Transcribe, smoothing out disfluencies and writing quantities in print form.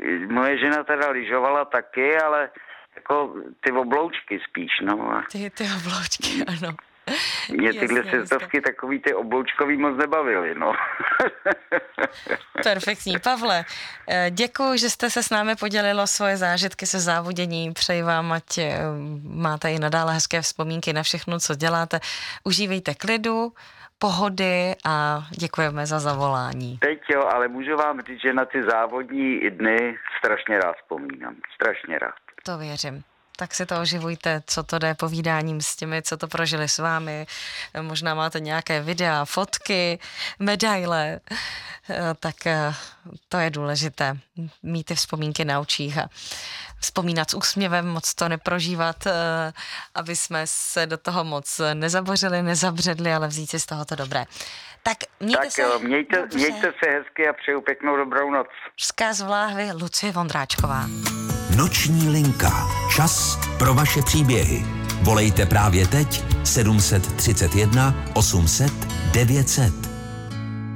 moje žena teda lyžovala taky, ale jako ty obloučky spíš, no. Ty obloučky, ano. Mě tyhle sjezdovky takový ty obloučkový moc nebavily, no. Perfektní. Pavle, děkuji, že jste se s námi podělilo svoje zážitky se závoděním. Přeji vám, ať máte i nadále hezké vzpomínky na všechno, co děláte. Užívejte klidu, pohody a děkujeme za zavolání. Teď jo, ale můžu vám říct, že na ty závodní dny strašně rád vzpomínám. Strašně rád. To věřím. Tak si to oživujte, co to jde povídáním s těmi, co to prožili s vámi. Možná máte nějaké videa, fotky, medaile. Tak to je důležité. Mít ty vzpomínky na očích a vzpomínat s úsměvem, moc to neprožívat, aby jsme se do toho moc nezabořili, nezabředli, ale vzít si z toho to dobré. Tak mějte se. Jo, mějte se hezky a přeju pěknou dobrou noc. Vzkaz vláhvy Lucie Vondráčková. Noční linka. Čas pro vaše příběhy. Volejte právě teď 731 800 900.